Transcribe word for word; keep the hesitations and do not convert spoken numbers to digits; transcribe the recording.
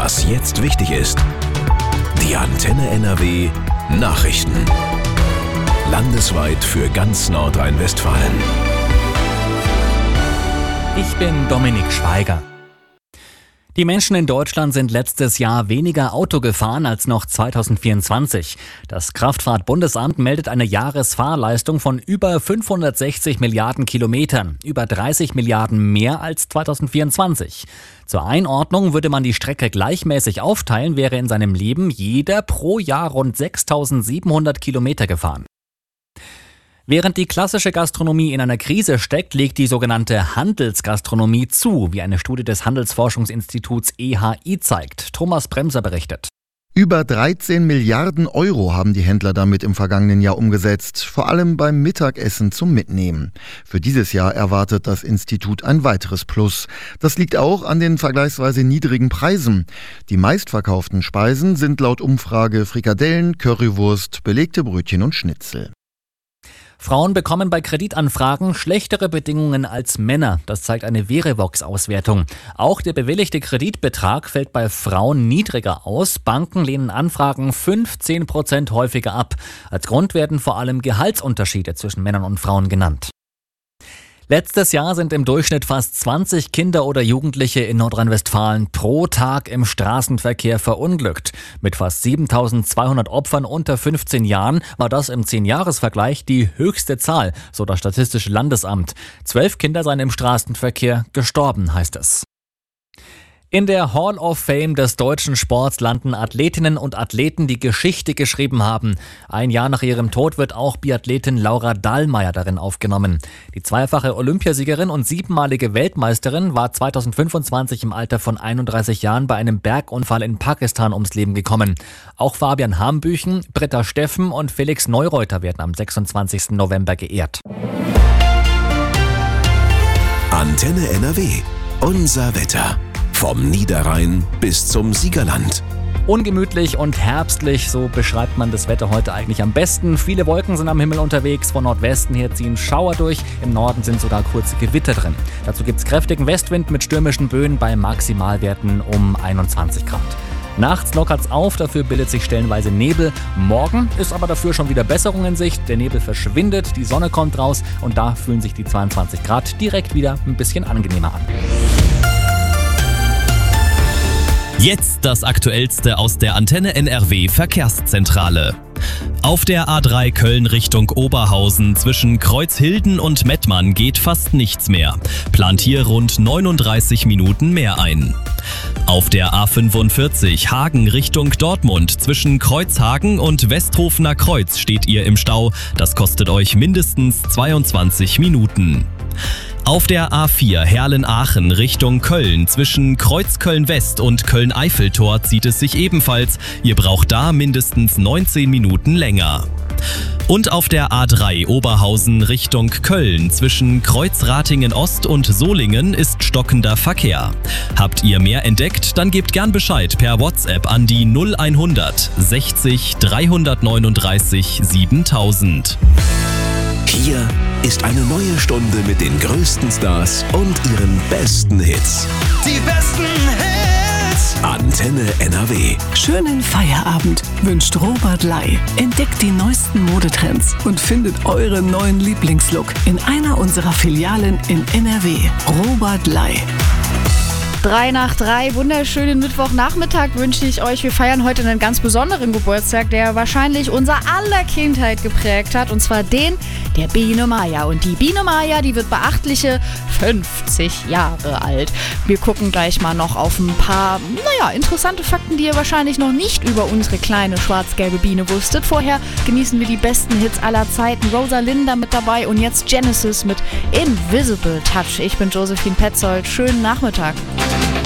Was jetzt wichtig ist. Die Antenne N R W Nachrichten. Landesweit für ganz Nordrhein-Westfalen. Ich bin Dominik Schweiger. Die Menschen in Deutschland sind letztes Jahr weniger Auto gefahren als noch zweitausendvierundzwanzig. Das Kraftfahrt-Bundesamt meldet eine Jahresfahrleistung von über fünfhundertsechzig Milliarden Kilometern, über dreißig Milliarden mehr als zweitausendvierundzwanzig. Zur Einordnung würde man die Strecke gleichmäßig aufteilen, wäre in seinem Leben jeder pro Jahr rund sechstausendsiebenhundert Kilometer gefahren. Während die klassische Gastronomie in einer Krise steckt, legt die sogenannte Handelsgastronomie zu, wie eine Studie des Handelsforschungsinstituts E H I zeigt. Thomas Bremser berichtet. Über dreizehn Milliarden Euro haben die Händler damit im vergangenen Jahr umgesetzt, vor allem beim Mittagessen zum Mitnehmen. Für dieses Jahr erwartet das Institut ein weiteres Plus. Das liegt auch an den vergleichsweise niedrigen Preisen. Die meistverkauften Speisen sind laut Umfrage Frikadellen, Currywurst, belegte Brötchen und Schnitzel. Frauen bekommen bei Kreditanfragen schlechtere Bedingungen als Männer. Das zeigt eine Verivox-Auswertung. Auch der bewilligte Kreditbetrag fällt bei Frauen niedriger aus. Banken lehnen Anfragen fünfzehn Prozent häufiger ab. Als Grund werden vor allem Gehaltsunterschiede zwischen Männern und Frauen genannt. Letztes Jahr sind im Durchschnitt fast zwanzig Kinder oder Jugendliche in Nordrhein-Westfalen pro Tag im Straßenverkehr verunglückt. Mit fast siebentausendzweihundert Opfern unter fünfzehn Jahren war das im zehn-Jahres-Vergleich die höchste Zahl, so das Statistische Landesamt. Zwölf Kinder seien im Straßenverkehr gestorben, heißt es. In der Hall of Fame des deutschen Sports landen Athletinnen und Athleten, die Geschichte geschrieben haben. Ein Jahr nach ihrem Tod wird auch Biathletin Laura Dahlmeier darin aufgenommen. Die zweifache Olympiasiegerin und siebenmalige Weltmeisterin war zweitausendfünfundzwanzig im Alter von einunddreißig Jahren bei einem Bergunfall in Pakistan ums Leben gekommen. Auch Fabian Hambüchen, Britta Steffen und Felix Neureuter werden am sechsundzwanzigsten November geehrt. Antenne N R W. Unser Wetter. Vom Niederrhein bis zum Siegerland. Ungemütlich und herbstlich, so beschreibt man das Wetter heute eigentlich am besten. Viele Wolken sind am Himmel unterwegs, von Nordwesten her ziehen Schauer durch, im Norden sind sogar kurze Gewitter drin. Dazu gibt es kräftigen Westwind mit stürmischen Böen bei Maximalwerten um einundzwanzig Grad. Nachts lockert's auf, dafür bildet sich stellenweise Nebel. Morgen ist aber dafür schon wieder Besserung in Sicht. Der Nebel verschwindet, die Sonne kommt raus und da fühlen sich die zweiundzwanzig Grad direkt wieder ein bisschen angenehmer an. Jetzt das Aktuellste aus der Antenne N R W Verkehrszentrale. Auf der A drei Köln Richtung Oberhausen zwischen Kreuzhilden und Mettmann geht fast nichts mehr. Plant hier rund neununddreißig Minuten mehr ein. Auf der A fünfundvierzig Hagen Richtung Dortmund zwischen Kreuzhagen und Westhofener Kreuz steht ihr im Stau. Das kostet euch mindestens zweiundzwanzig Minuten. Auf der A vier Herlen-Aachen Richtung Köln zwischen Kreuzköln-West und Köln-Eiffeltor zieht es sich ebenfalls. Ihr braucht da mindestens neunzehn Minuten länger. Und auf der A drei Oberhausen Richtung Köln zwischen Kreuzratingen-Ost und Solingen ist stockender Verkehr. Habt ihr mehr entdeckt, dann gebt gern Bescheid per WhatsApp an die null hundert sechzig dreihundertneununddreißig siebentausend. Hier ist eine neue Stunde mit den größten Stars und ihren besten Hits. Die besten Hits! Antenne N R W. Schönen Feierabend wünscht Robert Ley. Entdeckt die neuesten Modetrends und findet euren neuen Lieblingslook in einer unserer Filialen in N R W. Robert Ley. Drei nach drei, wunderschönen Mittwochnachmittag wünsche ich euch. Wir feiern heute einen ganz besonderen Geburtstag, der wahrscheinlich unser aller Kindheit geprägt hat. Und zwar den der Biene Maya. Und die Biene Maya, die wird beachtliche fünfzig Jahre alt. Wir gucken gleich mal noch auf ein paar, naja, interessante Fakten, die ihr wahrscheinlich noch nicht über unsere kleine schwarz-gelbe Biene wusstet. Vorher genießen wir die besten Hits aller Zeiten. Rosalinda mit dabei und jetzt Genesis mit Invisible Touch. Ich bin Josephine Petzold. Schönen Nachmittag.